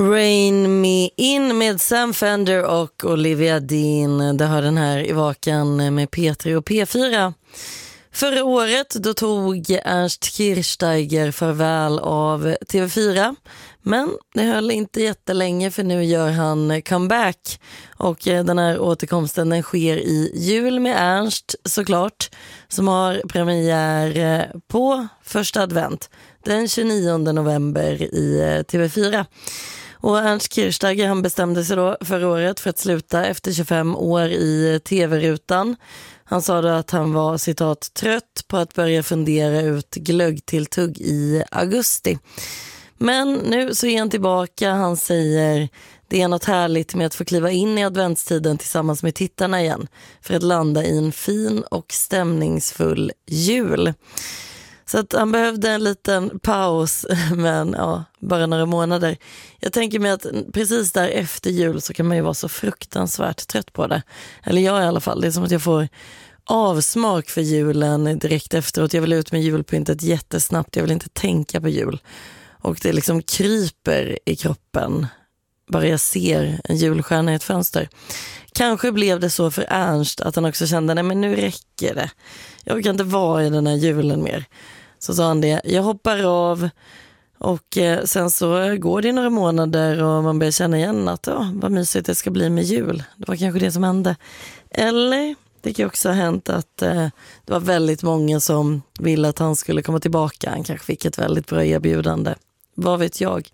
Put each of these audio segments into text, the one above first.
Rain Me In med Sam Fender och Olivia Dean. Det har den här i vakan med P3 och P4. Förra året då tog Ernst Kirchsteiger farväl av TV4. Men det höll inte jättelänge, för nu gör han comeback. Och den här återkomsten den sker i jul med Ernst såklart, som har premiär på första advent den 29 november i TV4. Och Ernst Kirchsteiger han bestämde sig då förra året för att sluta efter 25 år i TV-rutan. Han sa då att han var citat trött på att börja fundera ut glöggtilltugg i augusti. Men nu så är han tillbaka. Han säger det är något härligt med att få kliva in i adventstiden tillsammans med tittarna igen för att landa i en fin och stämningsfull jul. Så att han behövde en liten paus, men ja, bara några månader. Jag tänker mig att precis där efter jul så kan man ju vara så fruktansvärt trött på det. Eller jag i alla fall. Det är som att jag får avsmak för julen direkt efteråt. Jag vill ut med julpyntet jättesnabbt. Jag vill inte tänka på jul. Och det liksom kryper i kroppen bara jag ser en julstjärna i ett fönster. Kanske blev det så för Ernst att han också kände, nej men nu räcker det. Jag kan inte vara i den här julen mer. Så sa han det, jag hoppar av. Och sen så går det några månader och man börjar känna igen att vad mysigt det ska bli med jul. Det var kanske det som hände. Eller det kan också ha hänt att det var väldigt många som ville att han skulle komma tillbaka. Han kanske fick ett väldigt bra erbjudande. Vad vet jag?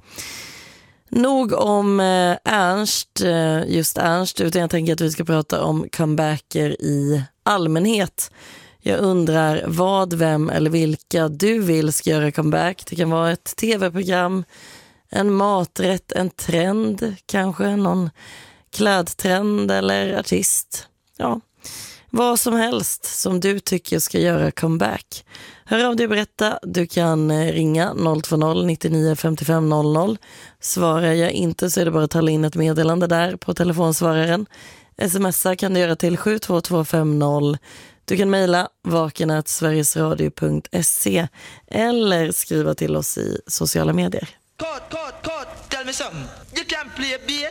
Nog om Ernst, just Ernst, utan jag tänker att vi ska prata om comebacker i allmänhet. Jag undrar vad, vem eller vilka du vill ska göra comeback. Det kan vara ett tv-program, en maträtt, en trend, kanske någon klädtrend eller artist. Ja, vad som helst som du tycker ska göra comeback. Hör av dig och berätta. Du kan ringa 020 99 55 00. Svarar jag inte så är det bara att tala in ett meddelande där på telefonsvararen. Smsa kan du göra till 72250. Du kan mejla vaken@sverigesradio.se eller skriva till oss i sociala medier. Tell me something. You can play bass.